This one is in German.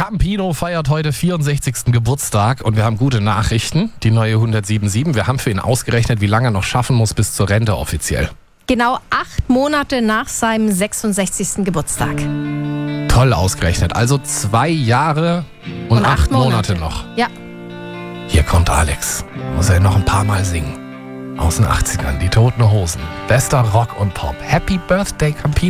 Campino feiert heute 64. Geburtstag und wir haben gute Nachrichten. Die neue 107.7. Wir haben für ihn ausgerechnet, wie lange er noch schaffen muss bis zur Rente offiziell. Genau 8 Monate nach seinem 66. Geburtstag. Toll ausgerechnet. Also 2 Jahre und 8 Monate noch. Ja. Hier kommt Alex. Muss er noch ein paar Mal singen. Aus den 80ern, die Toten Hosen. Bester Rock und Pop. Happy Birthday, Campino.